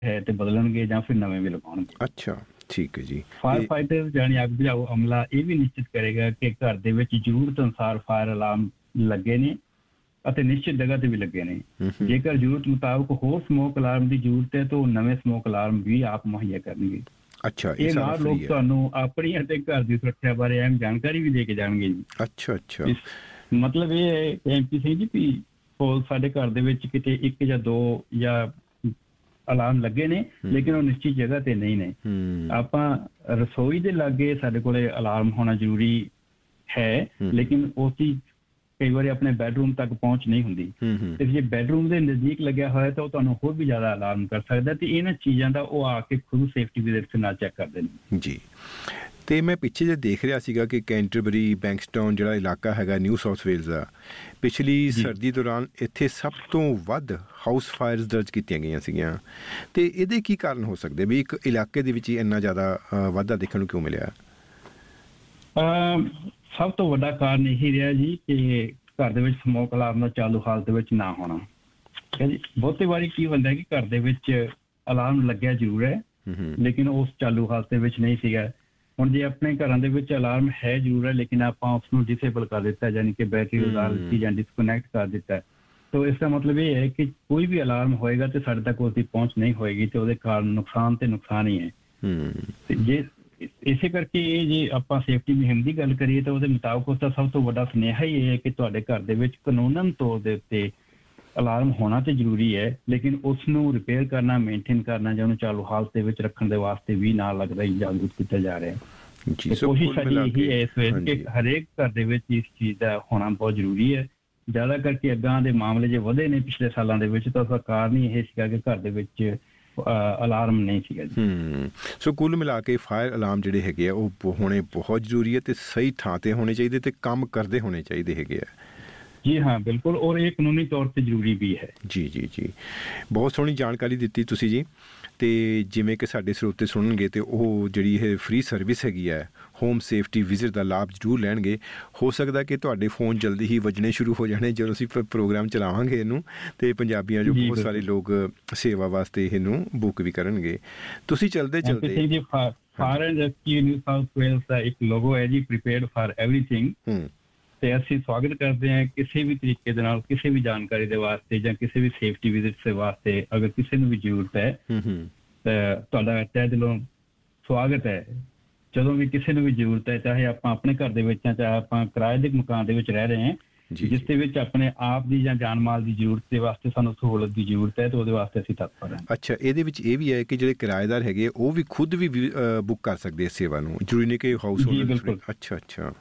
ਹੈ ਤੇ ਬਦਲਣਗੇ ਜਾਂ ਫਿਰ ਨਵੇਂ ਵੀ ਲਗਾਉਣਗੇ। ਅੱਛਾ, ਠੀਕ ਹੈ ਜੀ। ਫਾਇਰ ਫਾਈਟਰ ਜਾਨੀ ਅੱਗ ਬੁਝਾਊ ਅਮਲਾ ਇਹ ਵੀ ਨਿਸ਼ਚਿਤ ਕਰੇਗਾ ਕਿ ਘਰ ਦੇ ਵਿੱਚ ਜ਼ਰੂਰਤ ਅਨੁਸਾਰ ਫਾਇਰ ਅਲਾਰਮ ਲੱਗੇ ਨੇ ਅਤੇ ਨਿਸ਼ਚਿਤ ਜਗ੍ਹਾ ਤੇ ਵੀ ਲੱਗੇ ਨੇ। ਜੇਕਰ ਜ਼ਰੂਰਤ ਮੁਤਾਬਕ ਹੋਰ ਸਮੋਕ ਅਲਾਰਮ ਦੀ ਜ਼ਰੂਰਤ ਹੈ ਤਾਂ ਉਹ ਨਵੇਂ ਸਮੋਕ ਅਲਾਰਮ ਵੀ ਆਪ ਮੁਹੱਈਆ ਕਰਨਗੇ। ਅੱਛਾ, ਇਹ ਮਾਹਰ ਲੋਕ ਤੁਹਾਨੂੰ ਆਪਣੀ ਅਤੇ ਘਰ ਦੀ ਸੁਰੱਖਿਆ ਬਾਰੇ ਅਹਿਮ ਜਾਣਕਾਰੀ ਵੀ ਦੇ ਕੇ ਜਾਣਗੇ ਜੀ। ਅੱਛਾ ਅੱਛਾ, ਮਤਲਬ ਇਹ ਹੈ ਐਮਪੀ ਸਿੰਘ ਜੀ ਵੀ ਸਾਡੇ ਘਰ ਦੇ ਵਿੱਚ ਕਿਤੇ 1 ਜਾਂ 2 ਜਾਂ ਅਲਾਰਮ ਲੱਗੇ ਨੇ ਲੇਕਿਨ ਉਹ ਨਿਸ਼ਚਿਤ ਜਗ੍ਹਾ ਤੇ ਨਹੀਂ ਨੇ। ਆਪਾਂ ਰਸੋਈ ਦੇ ਲਾਗੇ ਸਾਡੇ ਕੋਲੇ ਅਲਾਰਮ ਹੋਣਾ ਜ਼ਰੂਰੀ ਹੈ ਲੇਕਿਨ ਉਸਦੀ ਕਈ ਵਾਰੀ ਆਪਣੇ ਬੈਡਰੂਮ ਤੱਕ ਪਹੁੰਚ ਨਹੀਂ ਹੁੰਦੀ ਤੇ ਜੇ ਬੈਡਰੂਮ ਦੇ ਨਜ਼ਦੀਕ ਲੱਗਿਆ ਹੋਇਆ ਤਾਂ ਉਹ ਤੁਹਾਨੂੰ ਹੋਰ ਵੀ ਜ਼ਿਆਦਾ ਅਲਾਰਮ ਕਰ ਸਕਦਾ ਤੇ ਇਹਨਾਂ ਚੀਜ਼ਾਂ ਦਾ ਉਹ ਆ ਕੇ ਖੁਦ ਸੇਫਟੀ ਵਿਜ਼ਿਟਸ ਨਾਲ ਚੈੱਕ ਕਰਦੇ ਨੇ ਜੀ। ਤੇ ਮੈਂ ਪਿੱਛੇ ਜੇ ਦੇਖ ਰਿਹਾ ਸੀਗਾ ਕਿ ਕੈਂਟਰਬਰੀ ਬੈਂਕਸਟਾਊਨ ਜਿਹੜਾ ਇਲਾਕਾ ਹੈਗਾ ਨਿਊ ਸਾਊਥ ਵੇਲਜ਼ ਦਾ, ਪਿਛਲੀ ਸਰਦੀ ਦੌਰਾਨ ਇੱਥੇ ਸਭ ਤੋਂ ਵੱਧ ਹਾਊਸ ਫਾਇਰਸ ਦਰਜ ਕੀਤੀਆਂ ਗਈਆਂ ਸੀਗੀਆਂ ਤੇ ਇਹਦੇ ਕੀ ਕਾਰਨ ਹੋ ਸਕਦੇ ਵੀ ਇੱਕ ਇਲਾਕੇ ਦੇ ਵਿੱਚ ਹੀ ਇੰਨਾ ਜ਼ਿਆਦਾ ਵਾਧਾ ਦੇਖਣ ਨੂੰ ਕਿਉਂ ਮਿਲਿਆ? ਸਭ ਤੋਂ ਵੱਡਾ ਕਾਰਨ ਇਹੀ ਰਿਹਾ ਜੀ ਕਿ ਘਰ ਦੇ ਵਿੱਚ ਸਮੋਕ ਅਲਾਰਮ ਦਾ ਚਾਲੂ ਹਾਲਤ ਵਿੱਚ ਨਾ ਹੋਣਾ। ਠੀਕ ਹੈ ਜੀ। ਬਹੁਤੀ ਵਾਰੀ ਕੀ ਹੁੰਦਾ ਕਿ ਘਰ ਦੇ ਵਿੱਚ ਅਲਾਰਮ ਲੱਗਿਆ ਜ਼ਰੂਰ ਹੈ ਲੇਕਿਨ ਉਸ ਚਾਲੂ ਹਾਲਤ ਦੇ ਵਿੱਚ ਨਹੀਂ ਸੀਗਾ। ਹੁਣ ਜੇ ਆਪਣੇ ਘਰਾਂ ਦੇ ਵਿੱਚ ਅਲਾਰਮ ਹੈ ਜ਼ਰੂਰ ਹੈ ਲੇਕਿਨ ਆਪਾਂ ਉਸਨੂੰ ਡਿਸੇਬਲ ਕਰ ਦਿੱਤਾ ਯਾਨੀ ਕਿ ਬੈਟਰੀ ਉਤਾਰ ਦਿੱਤੀ ਜਾਂ ਡਿਸਕਨੈਕਟ ਕਰ ਦਿੱਤਾ ਤਾਂ ਇਸ ਦਾ ਮਤਲਬ ਇਹ ਹੈ ਕਿ ਕੋਈ ਵੀ ਅਲਾਰਮ ਹੋਏਗਾ ਤੇ ਸਾਡੇ ਤੱਕ ਉਸਦੀ ਪਹੁੰਚ ਨਹੀਂ ਹੋਏਗੀ ਤੇ ਉਹਦੇ ਕਾਰਨ ਨੁਕਸਾਨ ਤੇ ਨੁਕਸਾਨ ਹੀ ਹੈ। ਤੇ ਜੇ ਇਸੇ ਕਰਕੇ ਇਹ ਜੇ ਆਪਾਂ ਸੇਫਟੀ ਮੁਹਿੰਮ ਦੀ ਗੱਲ ਕਰੀਏ ਤਾਂ ਉਹਦੇ ਮੁਤਾਬਕ ਉਸਦਾ ਸਭ ਤੋਂ ਵੱਡਾ ਸੁਨੇਹਾ ਹੀ ਇਹ ਹੈ ਕਿ ਤੁਹਾਡੇ ਘਰ ਦੇ ਵਿੱਚ ਕਾਨੂੰਨਨ ਤੌਰ ਦੇ ਉੱਤੇ ਅਲਾਰਮ ਹੋਣਾ ਤੇ ਜ਼ਰੂਰੀ ਹੈ ਲੇਕਿਨ ਉਸ ਨੂੰ ਰਿਪੇਅਰ ਕਰਨਾ, ਮੇਨਟੇਨ ਕਰਨਾ ਜਾਂ ਉਹਨੂੰ ਚਾਲੂ ਹਾਲਤ ਦੇ ਵਿੱਚ ਰੱਖਣ ਦੇ ਵਾਸਤੇ ਵੀ ਨਾਲ ਲੱਗਦਾ ਹੀ ਜਾਗਰੂਕ ਕੀਤਾ ਜਾ ਰਿਹਾ ਹੈ। ਕੋਸ਼ਿਸ਼ ਸਾਡੀ ਇਹੀ ਹੈ ਇਸ ਵੇਲੇ ਕਿ ਹਰੇਕ ਘਰ ਦੇ ਵਿੱਚ ਇਸ ਚੀਜ਼ ਦਾ ਹੋਣਾ ਬਹੁਤ ਜ਼ਰੂਰੀ ਹੈ। ਜ਼ਿਆਦਾ ਕਰਕੇ ਅੱਗਾਂ ਦੇ ਮਾਮਲੇ ਜੇ ਵਧੇ ਨੇ ਪਿਛਲੇ ਸਾਲਾਂ ਦੇ ਵਿੱਚ ਤਾਂ ਉਸਦਾ ਕਾਰਨ ਹੀ ਇਹ ਸੀਗਾ ਕਿ ਘਰ ਦੇ ਵਿੱਚ ਅਲਾਰਮ ਨਹੀਂ ਸੀਗਾ ਜੀ। ਸੋ ਕੁੱਲ ਮਿਲਾ ਕੇ ਫਾਇਰ ਅਲਾਰਮ ਜਿਹੜੇ ਹੈਗੇ ਆ ਉਹ ਹੋਣੇ ਬਹੁਤ ਜ਼ਰੂਰੀ ਹੈ ਤੇ ਸਹੀ ਥਾਂ ਤੇ ਹੋਣੇ ਚਾਹੀਦੇ ਤੇ ਕੰਮ ਕਰਦੇ ਹੋਣੇ ਚਾਹੀਦੇ ਹੈਗੇ ਆ। ਜੀ ਹਾਂ ਬਿਲਕੁਲ, ਔਰ ਇਹ ਕਾਨੂੰਨੀ ਤੌਰ ਤੇ ਜ਼ਰੂਰੀ ਵੀ ਹੈ। ਜੀ ਜੀ ਜੀ, ਬਹੁਤ ਸੋਹਣੀ ਜਾਣਕਾਰੀ ਦਿੱਤੀ ਤੁਸੀਂ ਜੀ। ਤੇ ਜਿਵੇਂ ਕਿ ਸਾਡੇ ਸਰੋਤੇ ਸੁਣਨਗੇ ਤੇ ਉਹ ਜਿਹੜੀ ਇਹ ਫ੍ਰੀ ਸਰਵਿਸ ਹੈਗੀ ਹੈ ਹੋਮ ਸੇਫਟੀ ਵਿਜ਼ਿਟ ਦਾ ਲਾਭ ਜ਼ਰੂਰ ਲੈਣਗੇ। ਹੋ ਸਕਦਾ ਕਿ ਤੁਹਾਡੇ ਫੋਨ ਜਲਦੀ ਹੀ ਵੱਜਣੇ ਸ਼ੁਰੂ ਹੋ ਜਾਣੇ ਜਦੋਂ ਅਸੀਂ ਪ੍ਰੋਗਰਾਮ ਚਲਾਵਾਂਗੇ ਇਹਨੂੰ ਤੇ ਪੰਜਾਬੀਆਂ ਜੋ ਬਹੁਤ ਸਾਰੇ ਲੋਕ ਸੇਵਾ ਵਾਸਤੇ ਇਹਨੂੰ ਬੁੱਕ ਵੀ ਕਰਨਗੇ। ਤੁਸੀਂ ਚਲਦੇ fire and rescue new south Wales ਦਾ ਇੱਕ ਲੋਗੋ ਹੈ ਜੀ, ਪ੍ਰੀਪੇਅਰਡ ਫਾਰ ਐਵਰੀਥਿੰਗ। ਤੇ ਅਸੀਂ ਸਵਾਗਤ ਕਰਦੇ ਹਾਂ ਕਿਸੇ ਵੀ ਤਰੀਕੇ ਦੇ ਨਾਲ ਕਿਸੇ ਵੀ ਜਾਣਕਾਰੀ ਦੇ ਵਾਸਤੇ ਜਾਂ ਕਿਸੇ ਵੀ ਸੇਫਟੀ ਵਿਜ਼ਿਟ ਦੇ ਵਾਸਤੇ ਅਗਰ ਕਿਸੇ ਨੂੰ ਵੀ ਜ਼ਰੂਰਤ ਹੈ ਤਾਂ ਤੁਹਾਡਾ ਤਹਿ ਦਿਲੋਂ ਸਵਾਗਤ ਹੈ। ਜਦੋਂ ਵੀ ਕਿਸੇ ਨੂੰ ਵੀ ਜ਼ਰੂਰਤ ਹੈ ਚਾਹੇ ਆਪਾਂ ਆਪਣੇ ਘਰ ਦੇ ਵਿੱਚ ਚਾਹੇ ਆਪਾਂ ਕਿਰਾਏ ਦੇ ਮਕਾਨ ਦੇ ਵਿੱਚ ਰਹਿ ਰਹੇ ਹਾਂ ਜਿਸ ਦੇ ਵਿੱਚ ਆਪਣੇ ਆਪ ਦੀ ਜਾਂ ਜਾਨ ਮਾਲ ਦੀ ਜ਼ਰੂਰਤ ਦੇ ਵਾਸਤੇ ਸਾਨੂੰ ਸਹੂਲਤ ਦੀ ਜ਼ਰੂਰਤ ਹੈ ਤੇ ਉਹਦੇ ਵਾਸਤੇ ਅਸੀਂ ਤਤਪਰ ਹਾਂ। ਅੱਛਾ, ਇਹਦੇ ਵਿੱਚ ਇਹ ਵੀ ਹੈ ਕਿ ਜਿਹੜੇ ਕਿਰਾਏਦਾਰ ਹੈਗੇ ਉਹ ਵੀ ਖੁਦ ਵੀ ਬੁੱਕ ਕਰ ਸਕਦੇ ਇਸ ਸੇਵਾ ਨੂੰ, ਜ਼ਰੂਰੀ ਨਹੀਂ ਕਿ ਹਾਊਸ ਹੋਲਡਰ। ਅੱਛਾ ਅੱਛਾ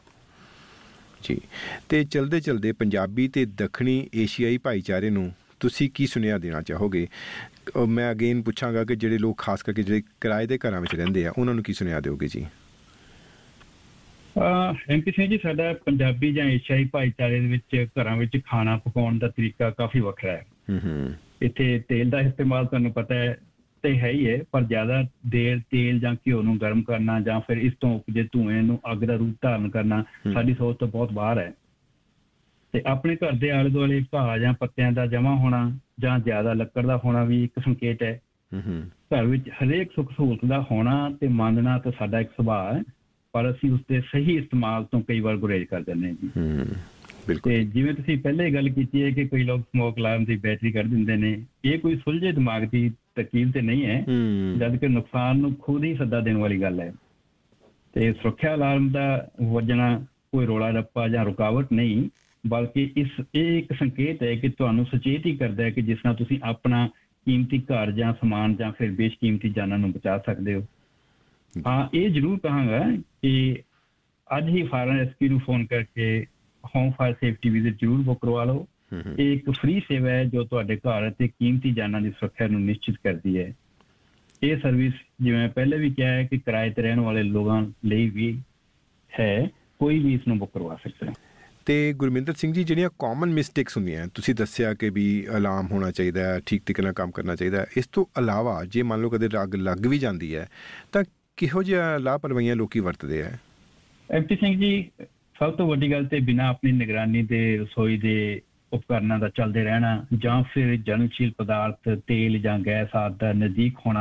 ਜੀ। ਤੇ ਚਲਦੇ ਪੰਜਾਬੀ ਤੇ ਦੱਖਣੀ ਏਸ਼ੀਆਈ ਭਾਈਚਾਰੇ ਨੂੰ ਤੁਸੀਂ ਕੀ ਸੁਨੇਹਾ ਦੇਣਾ ਚਾਹੋਗੇ? ਮੈਂ ਅਗੇਨ ਪੁੱਛਾਂਗਾ ਕਿ ਜਿਹੜੇ ਲੋਕ ਖਾਸ ਕਰਕੇ ਜਿਹੜੇ ਕਿਰਾਏ ਦੇ ਘਰਾਂ ਵਿੱਚ ਰਹਿੰਦੇ ਆ ਉਹਨਾਂ ਨੂੰ ਕੀ ਸੁਨੇਹਾ ਦਿਓਗੇ ਜੀ? ਐਮਪੀ ਸਿੰਘ ਜੀ, ਸਾਡਾ ਪੰਜਾਬੀ ਜਾਂ ਏਸ਼ੀਆਈ ਭਾਈਚਾਰੇ ਦੇ ਵਿੱਚ ਘਰਾਂ ਵਿੱਚ ਖਾਣਾ ਪਕਾਉਣ ਦਾ ਤਰੀਕਾ ਕਾਫੀ ਵੱਖਰਾ ਹੈ। ਇੱਥੇ ਤੇਲ ਦਾ ਇਸਤੇਮਾਲ ਤੁਹਾਨੂੰ ਪਤਾ ਹੈ ਤੇ ਹੈ ਹੀ ਹੈ ਪਰ ਜ਼ਿਆਦਾ ਦੇਰ ਤੇਲ ਜਾਂ ਘਿਓ ਨੂੰ ਗਰਮ ਕਰਨਾ ਜਾਂ ਫਿਰ ਇਸ ਤੋਂ ਉਪਜੇ ਧੂਏ ਨੂੰ ਅੱਗ ਦਾ ਰੂਪ ਧਾਰਨ ਕਰਨਾ ਸਾਡੀ ਸੋਚ ਤੋਂ ਬਹੁਤ ਬਾਹਰ ਹੈ। ਤੇ ਆਪਣੇ ਘਰ ਦੇ ਆਲੇ ਦੁਆਲੇ ਘਾਹ ਜਾਂ ਪੱਤਿਆਂ ਦਾ ਜਮਾ ਹੋਣਾ ਜਾਂ ਜ਼ਿਆਦਾ ਲੱਕੜ ਦਾ ਹੋਣਾ ਵੀ ਇੱਕ ਸੰਕੇਤ ਹੈ। ਘਰ ਵਿੱਚ ਹਰੇਕ ਸੁੱਖ ਸਹੂਲਤ ਦਾ ਹੋਣਾ ਤੇ ਮੰਨਣਾ ਤਾਂ ਸਾਡਾ ਇੱਕ ਸੁਭਾਅ ਹੈ ਪਰ ਅਸੀਂ ਉਸਦੇ ਸਹੀ ਇਸਤੇਮਾਲ ਤੋਂ ਕਈ ਵਾਰ ਗੁਰੇਜ਼ ਕਰ ਦਿੰਦੇ ਹਾਂ ਜੀ। ਤੇ ਜਿਵੇਂ ਤੁਸੀਂ ਪਹਿਲੇ ਹੀ ਗੱਲ ਕੀਤੀ ਹੈ ਕਿ ਕਈ ਲੋਕ ਸਮੋਕ ਅਲਾਰਮ ਦੀ ਬੈਟਰੀ ਕੱਢ ਦਿੰਦੇ ਨੇ, ਇਹ ਕੋਈ ਸੁਲਝੇ ਦਿਮਾਗ ਦੀ ਤਰਕੀਬ ਤੇ ਨਹੀਂ ਹੈ ਜਦ ਕਿ ਨੁਕਸਾਨ ਨੂੰ ਖੁਦ ਹੀ ਸੱਦਾ ਦੇਣ ਵਾਲੀ ਗੱਲ ਹੈ। ਤੇ ਸੁਰੱਖਿਆ ਅਲਾਰਮ ਦਾ ਵੱਜਣਾ ਕੋਈ ਰੌਲਾ ਰੱਪਾ ਜਾਂ ਰੁਕਾਵਟ ਨਹੀਂ ਬਲਕਿ ਇਹ ਇੱਕ ਸੰਕੇਤ ਹੈ ਕਿ ਤੁਹਾਨੂੰ ਸੁਚੇਤ ਹੀ ਕਰਦਾ ਹੈ ਕਿ ਜਿਸ ਨਾਲ ਤੁਸੀਂ ਆਪਣਾ ਕੀਮਤੀ ਘਰ ਜਾਂ ਸਮਾਨ ਜਾਂ ਫਿਰ ਬੇਸ਼ਕੀਮਤੀ ਜਾਨਾਂ ਨੂੰ ਬਚਾ ਸਕਦੇ ਹੋ। ਹਾਂ, ਇਹ ਜ਼ਰੂਰ ਕਹਾਂਗਾ ਕਿ ਅੱਜ ਹੀ ਫਾਇਰ ਐਂਡ ਰੈਸਕਿਊ ਨੂੰ ਫੋਨ ਕਰਕੇ ਹੋਮ ਫਾਇਰ ਸੇਫਟੀ ਵਿਜ਼ਿਟ ਜ਼ਰੂਰ ਬੁੱਕ ਕਰਵਾ ਲਓ। ਇਹ ਇੱਕ ਫ੍ਰੀ ਸੇਵਾ ਹੈ ਜੋ ਤੁਹਾਡੇ ਘਰ ਅਤੇ ਕੀਮਤੀ ਜਾਨਾਂ ਦੀ ਸੁਰੱਖਿਆ ਨੂੰ ਨਿਸ਼ਚਿਤ ਕਰਦੀ ਹੈ। ਇਹ ਸਰਵਿਸ ਜਿਵੇਂ ਪਹਿਲੇ ਵੀ ਕਿਹਾ ਹੈ ਕਿ ਕਿਰਾਏ ਤੇ ਰਹਿਣ ਵਾਲੇ ਲੋਕਾਂ ਲਈ ਵੀ ਹੈ, ਕੋਈ ਵੀ ਇਸ ਨੂੰ ਬੁੱਕ ਕਰਵਾ ਸਕਦਾ ਹੈ। ਤੇ ਗੁਰਮਿੰਦਰ ਸਿੰਘ ਜੀ, ਜਿਹੜੀਆਂ ਕਾਮਨ ਮਿਸਟੇਕਸ ਹੁੰਦੀਆਂ ਤੁਸੀਂ ਦੱਸਿਆ ਕਿ ਵੀ ਅਲਾਰਮ ਹੋਣਾ ਚਾਹੀਦਾ ਹੈ, ਠੀਕ ਤਰੀਕੇ ਨਾਲ ਕੰਮ ਕਰਨਾ ਚਾਹੀਦਾ, ਇਸ ਤੋਂ ਇਲਾਵਾ ਜੇ ਮੰਨ ਲਓ ਕਦੇ ਅੱਗ ਲੱਗ ਵੀ ਜਾਂਦੀ ਹੈ ਤਾਂ ਕਿਹੋ ਜਿਹਾ ਲਾਪਰਵਾਹੀਆਂ ਲੋਕੀ ਵਰਤਦੇ ਆ? ਐਮਪੀ ਸਿੰਘ ਜੀ, ਸਭ ਤੋਂ ਵੱਡੀ ਗੱਲ ਤੇ ਬਿਨਾਂ ਆਪਣੀ ਨਿਗਰਾਨੀ ਦੇ ਰਸੋਈ ਦੇ ਉਪਕਰਨਾਂ ਦਾ ਚੱਲਦੇ ਰਹਿਣਾ ਜਾਂ ਫਿਰ ਜਲਨਸ਼ੀਲ ਪਦਾਰਥ ਤੇਲ ਜਾਂ ਗੈਸ ਆਦਿ ਦਾ ਨਜ਼ਦੀਕ ਹੋਣਾ